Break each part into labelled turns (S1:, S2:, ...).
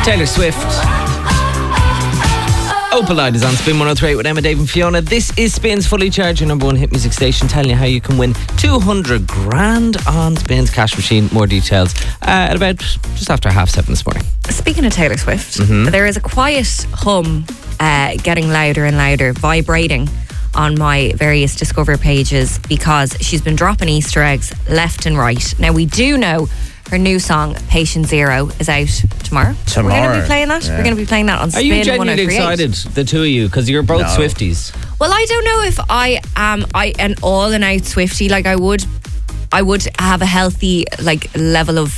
S1: Taylor Swift. Opalite is on Spin 103 with Emma, Dave and Fiona. This is Spin's Fully Charged, your number one hit music station, telling you how you can win 200 grand on Spin's cash machine. More details at about just after 7:30 this morning.
S2: Speaking of Taylor Swift, there is a quiet hum getting louder and louder, vibrating on my various Discover pages because she's been dropping Easter eggs left and right. Now, we do know her new song, Patient Zero, is out tomorrow. We're going to be playing that. Yeah. We're going to be playing that on Spin 103.8.
S1: Are you genuinely excited, the two of you? Because you're both Swifties.
S2: Well, I don't know if I am an all and out Swiftie. Like, I would have a healthy level of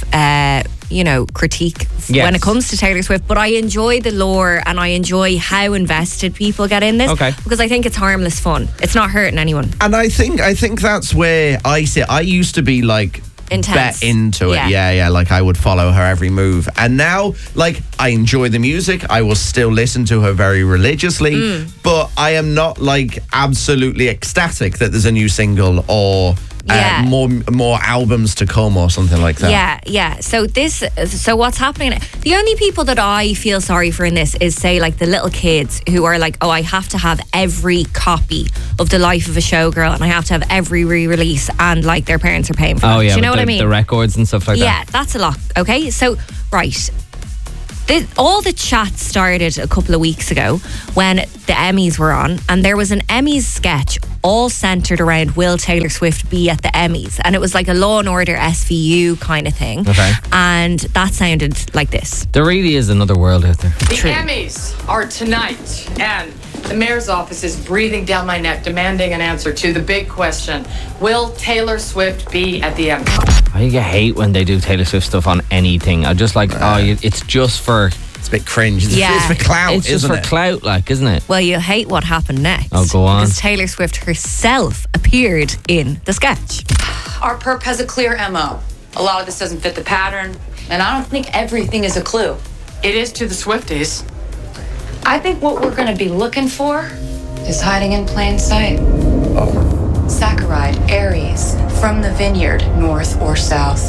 S2: critique when it comes to Taylor Swift, but I enjoy the lore and I enjoy how invested people get in this because I think it's harmless fun. It's not hurting anyone.
S3: And I think that's where I sit. I used to be
S2: intense.
S3: Bet into it. Yeah. Like, I would follow her every move. And now, I enjoy the music. I will still listen to her very religiously, but I am not absolutely ecstatic that there's a new single or more albums to come or something like that.
S2: Yeah. So what's happening? The only people that I feel sorry for in this is, say, the little kids who are I have to have every copy of The Life of a Showgirl and I have to have every re-release, and their parents are paying for it. Do you know what I mean?
S1: The records and stuff like that.
S2: Yeah, that's a lot. Okay, so right. All the chat started a couple of weeks ago when the Emmys were on, and there was an Emmys sketch all centred around will Taylor Swift be at the Emmys, and it was like a Law and Order SVU kind of thing. Okay. And that sounded like this.
S1: There really is another world out there.
S4: The Emmys are tonight, and the mayor's office is breathing down my neck, demanding an answer to the big question: will Taylor Swift be at the Emmys?
S1: I hate when they do Taylor Swift stuff on anything. I'm just it's just for...
S3: It's a bit cringe. It's for clout,
S1: It's just for clout, isn't it?
S2: Well, you'll hate what happened next.
S1: Oh, go on.
S2: Because Taylor Swift herself appeared in the sketch.
S4: Our perp has a clear MO. A lot of this doesn't fit the pattern, and I don't think everything is a clue. It is to the Swifties. I think what we're going to be looking for is hiding in plain sight. Saccharide, Aries, from the vineyard, north or south.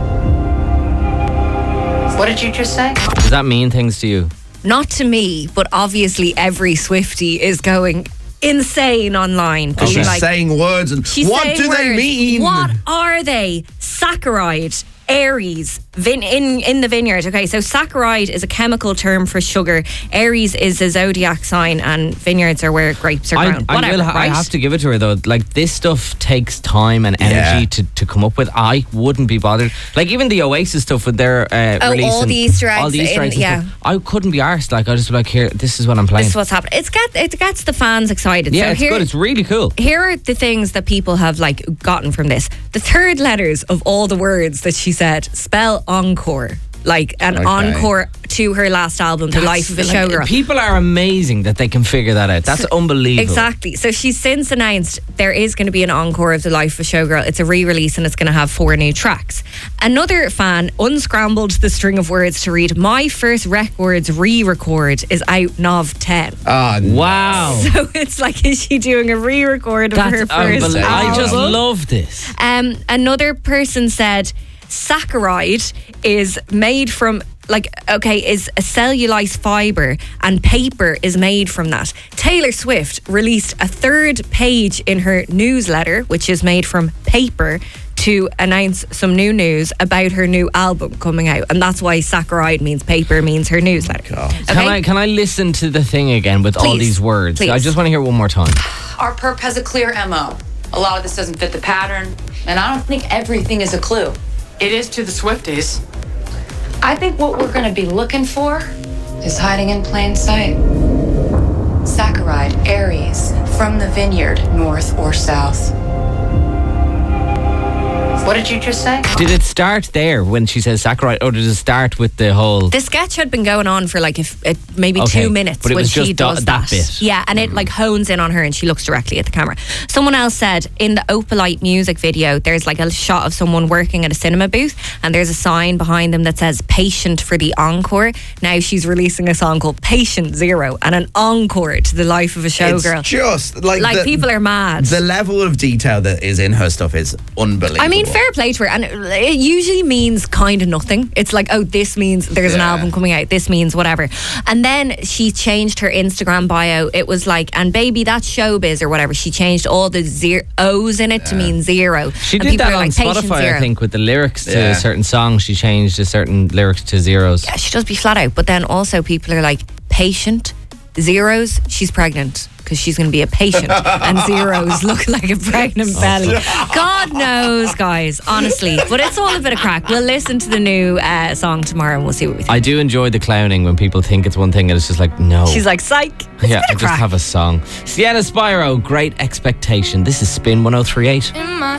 S4: What did you just say?
S1: Does that mean things to you?
S2: Not to me, but obviously every Swiftie is going insane online.
S3: She's saying words, and what do they mean?
S2: What are they? Saccharide, Aries, in the vineyard. Okay, so saccharide is a chemical term for sugar. Aries is a zodiac sign, and vineyards are where grapes are grown.
S1: I have to give it to her though. This stuff takes time and energy to come up with. I wouldn't be bothered. Even the Oasis stuff with their release,
S2: all the Easter eggs.
S1: All the Easter eggs. I couldn't be arsed. I just be here. This is what I'm playing.
S2: This is what's happening. It gets the fans excited.
S1: Yeah,
S2: so
S1: it's good. It's really cool.
S2: Here are the things that people have gotten from this. The third letters of all the words that she said spell encore. Encore to her last album, The Life of a Showgirl.
S1: People are amazing that they can figure that out. That's unbelievable.
S2: Exactly. So she's since announced there is going to be an encore of The Life of a Showgirl. It's a re-release and it's going to have 4 new tracks. Another fan unscrambled the string of words to read, my first records re-record is out Nov 10.
S3: Oh, no.
S1: Wow.
S2: So it's is she doing a re-record of her first album?
S1: I just love this.
S2: Another person said saccharide is made from is a cellulose fibre, and paper is made from that. Taylor Swift released a 3rd page in her newsletter, which is made from paper, to announce some new news about her new album coming out, and that's why saccharide means paper, means her newsletter. Okay?
S1: Can I listen to the thing again with all these words?
S2: Please.
S1: I just want to hear it one more time.
S4: Our perp has a clear MO. A lot of this doesn't fit the pattern, and I don't think everything is a clue. It is to the Swifties. I think what we're going to be looking for is hiding in plain sight. Saccharide, Aries, from the vineyard, north or south. What did you just say?
S1: Did it start there when she says saccharide, or did it start with the whole...
S2: The sketch had been going on for maybe 2 minutes
S1: but it
S2: when
S1: was
S2: she
S1: just
S2: does
S1: that bit.
S2: Yeah, and it hones in on her and she looks directly at the camera. Someone else said in the Opalite music video, there's a shot of someone working at a cinema booth and there's a sign behind them that says patient for the encore. Now she's releasing a song called Patient Zero and an encore to The Life of a Showgirl.
S3: It's just
S2: people are mad.
S3: The level of detail that is in her stuff is unbelievable.
S2: I mean, fair play to her. And it usually means kind of nothing. It's like, oh, this means there's an album coming out. This means whatever. And then she changed her Instagram bio. It was like, and baby, that's showbiz or whatever. She changed all the O's in it to mean zero.
S1: She
S2: And
S1: did
S2: people
S1: that
S2: are
S1: on
S2: like, patient
S1: Spotify,
S2: zero.
S1: I think, with the lyrics to
S3: Yeah.
S1: a certain song. She changed a certain lyrics to zeros.
S2: Yeah, she does be flat out. But then also people are like, patient, zeros, she's pregnant. Because she's going to be a patient and zeros look like a pregnant belly. God knows, guys, honestly. But it's all a bit of crack. We'll listen to the new song tomorrow and we'll see what we think.
S1: I do enjoy the clowning when people think it's one thing and it's just like, no.
S2: She's like, psych. It's
S1: yeah,
S2: a bit
S1: I
S2: of
S1: just
S2: crack.
S1: have a song. Sienna Spyro, Great Expectation. This is Spin 103.8.